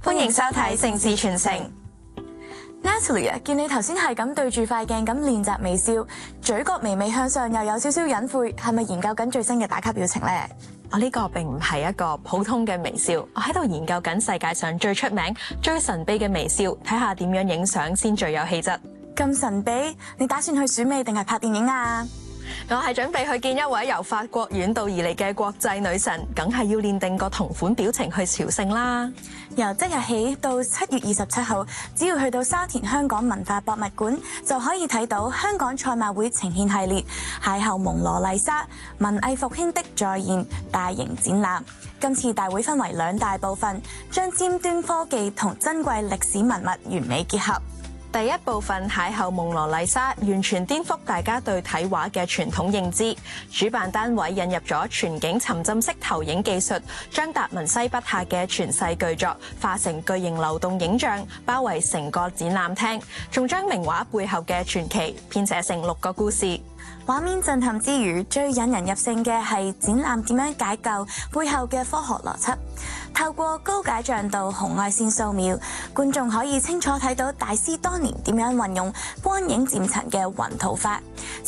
歡迎收睇《城市傳承》。 Natalie 啊，見你頭先係咁對住塊鏡咁練習微笑，嘴角微微向上，又有少少隱晦，係咪研究緊最新嘅打卡表情呢？ 我呢個並唔係一個普通嘅微笑，我喺度研究緊世界上最出名、最神秘嘅微笑，睇下點樣影相先最有氣質。 咁神秘，你打算去選美定係拍電影啊？ 我係準備去見一位由法國遠道而嚟嘅國際女神，梗係要練定個同款表情去朝聖啦。 由即日起到7月27號，只要去到沙田香港文化博物館，就可以睇到香港賽馬會呈獻系列邂逅蒙羅麗莎文藝復興的再現大型展覽。今次大會分為2大部分，將尖端科技同珍貴歷史文物完美結合。 第一部分邂逅蒙羅麗莎，完全顛覆大家對睇畫嘅傳統認知。主辦單位引入咗全景沉浸式投影技術，將達文西筆下嘅傳世巨作化成巨型流動影像，包圍成個展覽廳，仲將名畫背後嘅傳奇編寫成6個故事。 畫面震撼之餘，最引人入勝嘅係展覽點樣解構背後嘅科學邏輯。透過高解像度紅外線掃描，觀眾可以清楚睇到大師當年點樣運用光影漸層嘅暈塗法，